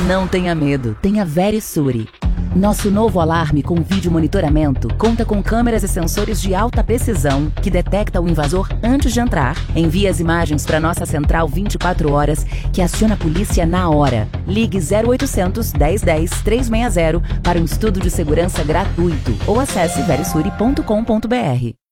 Não tenha medo, tenha Verisure. Nosso novo alarme com vídeo monitoramento conta com câmeras e sensores de alta precisão que detecta o invasor antes de entrar, envia as imagens para nossa central 24 horas que aciona a polícia na hora. Ligue 0800 1010 360 para um estudo de segurança gratuito ou acesse verisure.com.br.